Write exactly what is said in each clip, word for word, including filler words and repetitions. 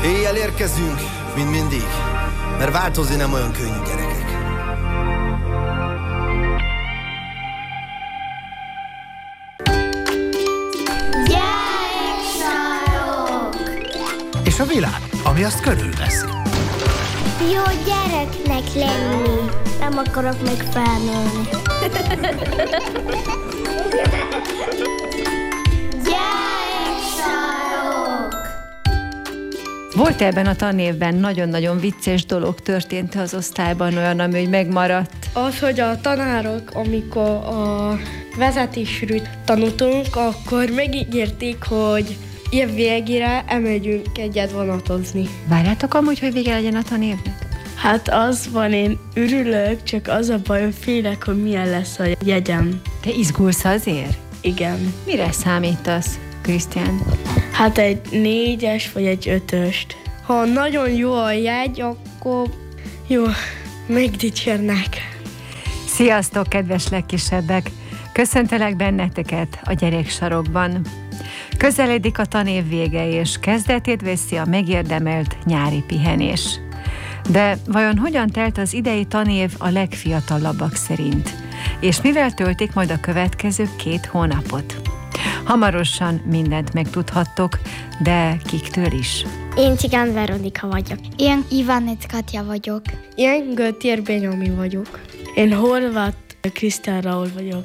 Éjjel érkezünk, mint mindig, mert változni nem olyan könnyű, gyerekek. És a világ, ami azt körülveszi. Jó gyereknek lenni. Nem akarok meg felnőni. Volt ebben a tanévben nagyon-nagyon vicces dolog történt az osztályban, olyan, ami hogy megmaradt? Az, hogy a tanárok, amikor a vezetésről tanultunk, akkor megígérték, hogy év végére elmegyünk egyet vonatozni. Várjátok amúgy, hogy vége legyen a tanévnek? Hát az van, én örülök, csak az a baj, hogy félek, hogy milyen lesz a jegyem. Te izgulsz azért? Igen. Mire számítasz, Krisztián? Hát egy négyes vagy egy ötöst. Ha nagyon jó a jegy, akkor jó, megdicsérnek. Sziasztok, kedves legkisebbek! Köszöntelek benneteket a gyereksarokban. Közeledik a tanév vége, és kezdetét veszi a megérdemelt nyári pihenés. De vajon hogyan telt az idei tanév a legfiatalabbak szerint? És mivel töltik majd a következő két hónapot? Hamarosan mindent megtudhattok, de kiktől is? Én Cigán Veronika vagyok. Én Ivánec Katja vagyok. Én Göttier Benyami vagyok. Én Horváth Krisztián Raúl vagyok.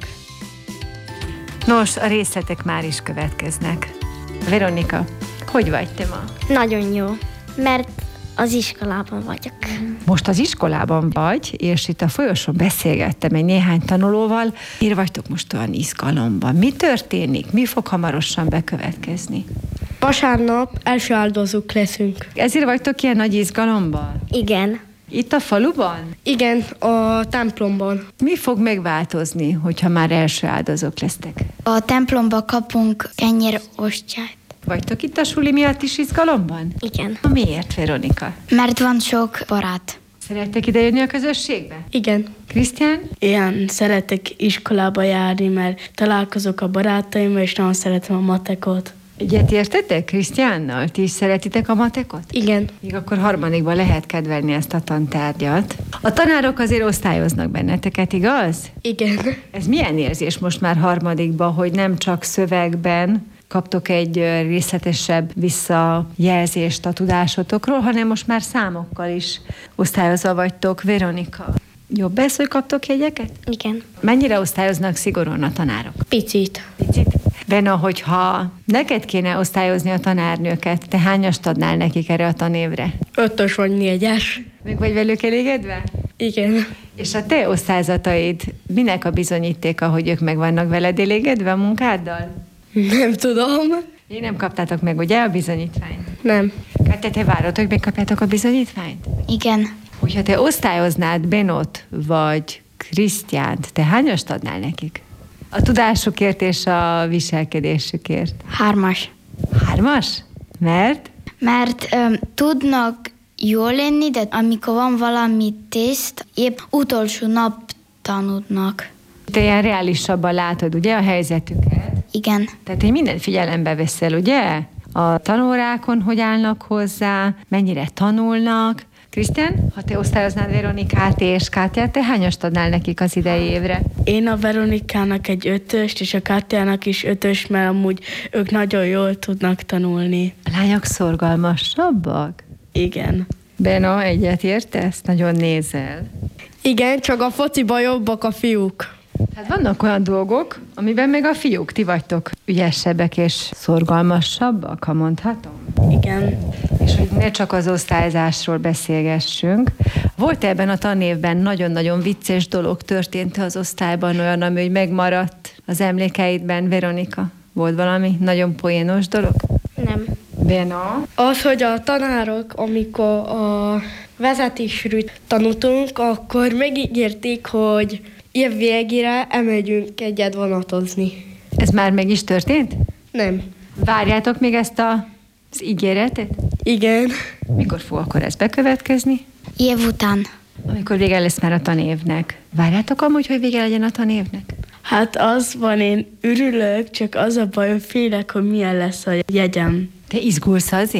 Nos, a részletek már is következnek. Veronika, hogy vagy te ma? Nagyon jó, mert az iskolában vagyok. Most az iskolában vagy, és itt a folyosón beszélgettem egy néhány tanulóval. Miért vagytok most olyan izgalomban? Mi történik? Mi fog hamarosan bekövetkezni? Vasárnap első áldozók leszünk. Ezért vagytok ilyen nagy izgalomban? Igen. Itt a faluban? Igen, a templomban. Mi fog megváltozni, hogyha már első áldozók lesztek? A templomba kapunk kenyér ostját. Vagytok itt a suli miatt is izgalomban? Igen. Miért, Veronika? Mert van sok barát. Szerettek idejönni a közösségbe? Igen. Krisztián? Én szeretek iskolába járni, mert találkozok a barátaimmal, és nagyon szeretem a matekot. Egyet értetek Krisztiánnal? Ti is szeretitek a matekot? Igen. Még akkor harmadikban lehet kedvelni ezt a tantárgyat. A tanárok azért osztályoznak benneteket, igaz? Igen. Ez milyen érzés most már harmadikban, hogy nem csak szövegben kaptok egy részletesebb visszajelzést a tudásotokról, hanem most már számokkal is osztályozva vagytok. Veronika, jobb ez, hogy kaptok jegyeket? Igen. Mennyire osztályoznak szigorúan a tanárok? Picit. Picit? Benna, hogyha neked kéne osztályozni a tanárnőket, te hányast adnál nekik erre a tanévre? Ötös vagy négyes. Meg vagy velük elégedve? Igen. És a te osztályzataid minek a bizonyítéka, hogy ők meg vannak veled elégedve a munkáddal? Nem tudom. Én nem kaptátok meg, ugye, a bizonyítványt? Nem. Hát te, te várod, hogy megkapjátok a bizonyítványt? Igen. Hogyha te osztályoznád Benot vagy Krisztiánt, te hányast adnál nekik? A tudásukért és a viselkedésükért. Hármas. Hármas? Mert? Mert öm, tudnak jól lenni, de amikor van valami teszt, épp utolsó nap tanulnak. Te ilyen reálisabban látod, ugye, a helyzetüket? Igen. Tehát te mindent figyelembe veszel, ugye? A tanórákon hogy állnak hozzá, mennyire tanulnak. Krisztián, ha te osztályoznád Veronikát és Kátyát, te hányast adnál nekik az idei évre? Én a Veronikának egy ötöst, és a Kátyának is ötös, mert amúgy ők nagyon jól tudnak tanulni. A lányok szorgalmasabbak? Igen. Bena, egyet értesz? Nagyon nézel. Igen, csak a fociban jobbak a fiúk. Hát vannak olyan dolgok, amiben meg a fiúk, ti vagytok ügyesebbek és szorgalmasabbak, ha mondhatom? Igen. És hogy ne csak az osztályzásról beszélgessünk. Volt ebben a tanévben nagyon-nagyon vicces dolog történt az osztályban, olyan, ami hogy megmaradt az emlékeidben, Veronika? Volt valami nagyon poénos dolog? Nem. Bena? Az, hogy a tanárok, amikor a vezetésről tanultunk, akkor megígérték, hogy év végére elmegyünk egyet vonatozni. Ez már meg is történt? Nem. Várjátok még ezt a, az ígéretet? Igen. Mikor fog akkor ez bekövetkezni? Év után. Amikor vége lesz már a tanévnek. Várjátok amúgy, hogy vége legyen a tanévnek? Hát az van, én örülök, csak az a baj, hogy félek, hogy milyen lesz a jegyem. Te izgulsz azért?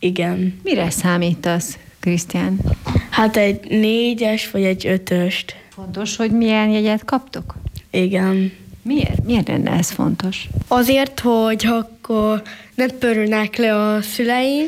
Igen. Mire számítasz, Krisztián? Hát egy négyes vagy egy ötöst. Fontos, hogy milyen jegyet kaptok? Igen. Miért? Miért lenne ez fontos? Azért, hogy akkor nem pörülnek le a szüleim,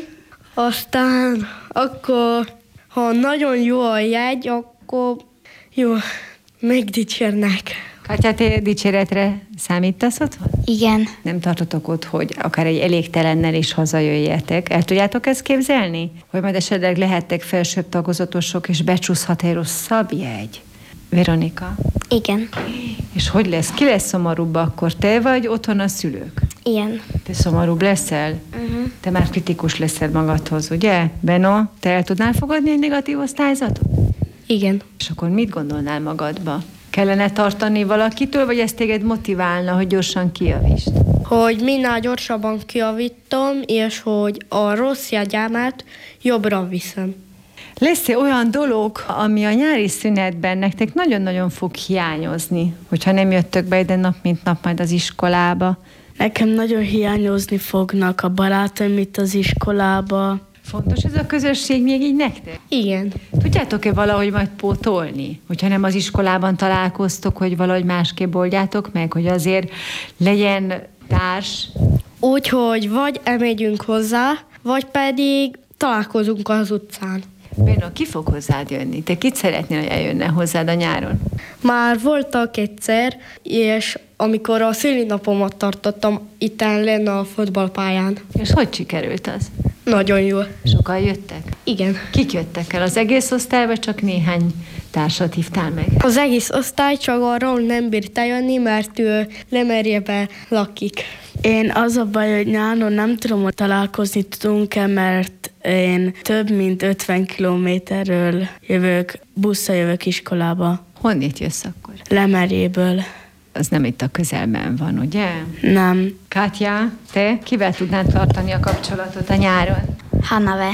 aztán akkor, ha nagyon jó a jegy, akkor jó, megdicsérnek. Katya, te dicséretre számítasz otthon? Igen. Nem tartotok ott, hogy akár egy elégtelennel is hazajöjjetek. El tudjátok ezt képzelni? Hogy majd esetleg lehettek felsőbb tagozatosok, és becsúszhat egy rosszabb jegy? Veronika? Igen. És hogy lesz? Ki lesz szomorúbb akkor? Te vagy otthon a szülők? Igen. Te szomorúbb leszel? Uh-huh. Te már kritikus leszel magadhoz, ugye? Beno, te el tudnál fogadni egy negatív osztályzatot? Igen. És akkor mit gondolnál magadba? Kellene tartani valakitől, vagy ez téged motiválna, hogy gyorsan kijavítsd? Hogy minél gyorsabban kijavítom, és hogy a rossz jegyámat jobbra viszem. Lesz-e olyan dolog, ami a nyári szünetben nektek nagyon-nagyon fog hiányozni, hogyha nem jöttök be ide nap mint nap majd az iskolába? Nekem nagyon hiányozni fognak a barátaim itt az iskolába. Fontos ez a közösség még így nektek? Igen. Tudjátok-e valahogy majd pótolni? Hogyha nem az iskolában találkoztok, hogy valahogy másképp oldjátok meg, hogy azért legyen társ? Úgyhogy vagy elmegyünk hozzá, vagy pedig találkozunk az utcán. Béno, ki fog hozzád jönni? Te kit szeretnél, hogy eljönne hozzád a nyáron? Már voltak egyszer, és amikor a szülinapomat tartottam itt lenne a fotballpályán. És hogy sikerült az? Nagyon jól. Sokan jöttek? Igen. Kik jöttek el? Az egész osztályba csak néhány társat hívtál meg? Az egész osztály, csak arról nem bírt eljönni, mert ő Lemerjében lakik. Én az a baj, hogy nyáron nem tudom, hogy találkozni tudunk-e, mert én több mint ötven kilométerről jövök, busszal jövök iskolába. Honnét jössz akkor? Lemerjéből. Az nem itt a közelben van, ugye? Nem. Katya, te kivel tudnád tartani a kapcsolatot a nyáron? Hanave.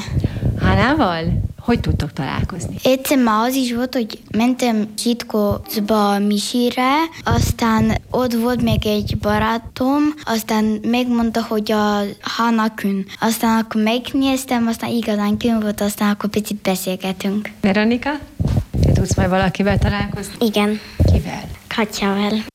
Hánával? Hogy tudtok találkozni? Egyszer már az is volt, hogy mentem Zsitkócba Misire, aztán ott volt még egy barátom, aztán megmondta, hogy a Hanna Kün. Aztán akkor megnéztem, aztán igazán Kün volt, aztán akkor picit beszélgetünk. Veronika? Te tudsz majd valakivel találkozni? Igen. Kivel? Katyával.